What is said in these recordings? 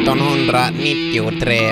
1993.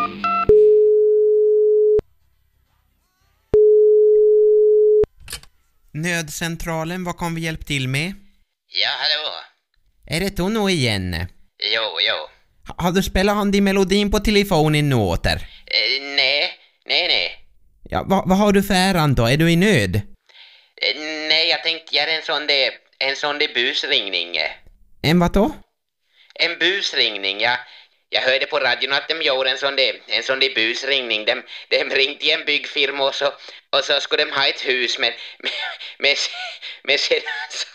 Nödcentralen, vad kan vi hjälpa till med? Ja, hallå. Är det Tono igen? Jo. Har du spelat han i melodin på telefonen nu åter? Nej. Ja, vad har du för äran då? Är du i nöd? Nej, jag tänkte göra en sån där busringning. En vad då? En busringning, ja. Jag hörde på radion att de gjorde en sån där busringning. De ringde till en byggfirma och så skulle de ha ett hus med sedan så...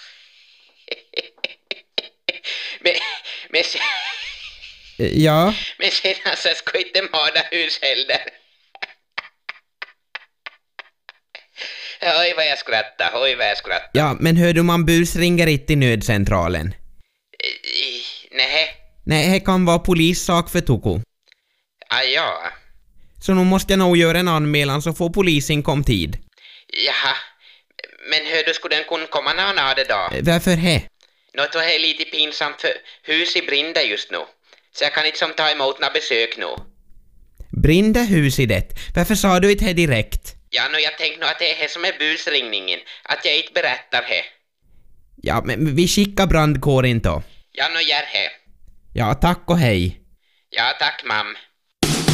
Ja. Men sedan så skulle inte de ha det hus heller. Oj vad jag skrattar. Ja, men hör du, man busringer inte i nödcentralen. Nej, det kan vara polissak för Toko. Ja. Så nu måste jag nog göra en anmälan så får polisen kom tid. Jaha. Men hur du skulle den kunna komma någon av det då? Varför he? Något är lite pinsamt för huset brinner just nu. Så jag kan inte som ta emot några besök nu. Brinner hus i det? Varför sa du inte det direkt? Ja, jag tänkte nog att det är som är busringningen. Att jag inte berättar det. Ja, men vi skickar brandkåren då. Ja, gör det. Ja, tack och hej. Ja, tack mam.